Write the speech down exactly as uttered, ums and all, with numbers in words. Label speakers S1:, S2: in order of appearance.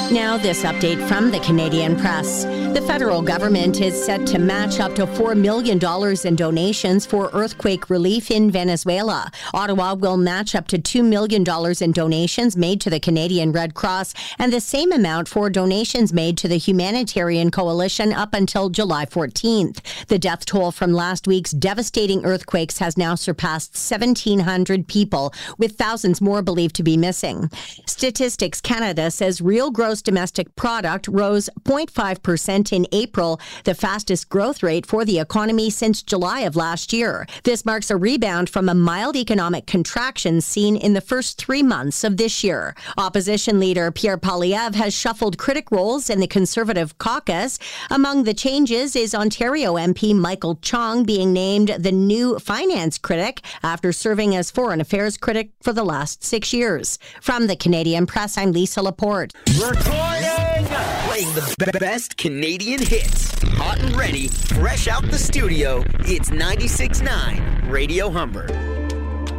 S1: Now, this update from the Canadian Press. The federal government is set to match up to four million dollars in donations for earthquake relief in Venezuela. Ottawa will match up to two million dollars in donations made to the Canadian Red Cross and the same amount for donations made to the Humanitarian Coalition up until July fourteenth. The death toll from last week's devastating earthquakes has now surpassed seventeen hundred people, with thousands more believed to be missing. Statistics Canada says real gross domestic product rose zero point five percent in April, the fastest growth rate for the economy since July of last year. This marks a rebound from a mild economic contraction seen in the first three months of this year. Opposition leader Pierre Poilievre has shuffled critic roles in the Conservative caucus. Among the changes is Ontario M P Michael Chong being named the new finance critic after serving as foreign affairs critic for the last six years. From the Canadian Press, I'm Lisa Laporte.
S2: Recording! Playing the b- best Canadian hits. Hot and ready, fresh out the studio. It's ninety-six point nine Radio Humber.